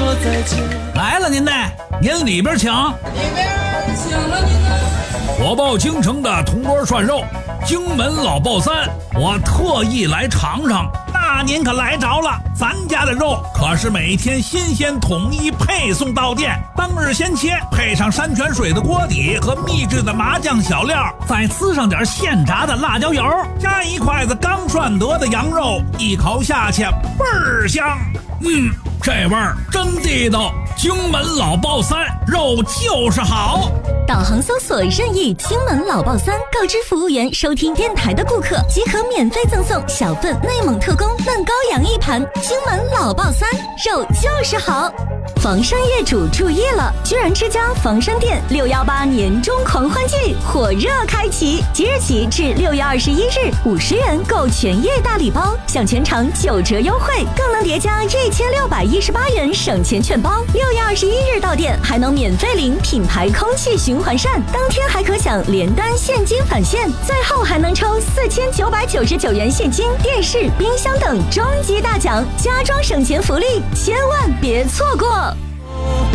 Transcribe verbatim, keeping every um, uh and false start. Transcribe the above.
说再见。 来了您呢，您里边请。 里边请了您呢。 我报京城的铜锅涮肉，荆门老爆三，我特意来尝尝。那您可来着了，咱家的肉可是每天新鲜统一配送到店，当日先切，配上山泉水的锅底和秘制的麻酱小料，再呲上点现炸的辣椒油，加一筷子刚涮得的羊肉，一口下去倍儿香。嗯，这味儿真地道，荆门老爆三，肉就是好。 导航搜索任意荆门老爆三，告知服务员收听电台的顾客即可免费赠送小份内蒙特供嫩羔羊一盘。荆门老爆三，肉就是好。房山业主注意了，居然之家房山店六一八年中狂欢季火热开启，即日起至六月二十一日，五十元购全业大礼包，享全场九折优惠，更能叠加一千六百一十八元省钱券包。六月二十一日到店还能免费领品牌空气循环扇，当天还可享连单现金返现，最后还能抽四千九百九十九元现金、电视、冰箱等终极大奖，家装省钱福利，千万别错过。